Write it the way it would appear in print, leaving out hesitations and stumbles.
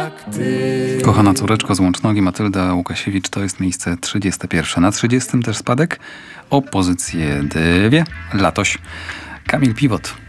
Kochana córeczko z Łącznogi, Matylda Łukasiewicz, to jest miejsce 31. Na 30 też spadek o pozycję 2. Latoś. Kamil Piwot.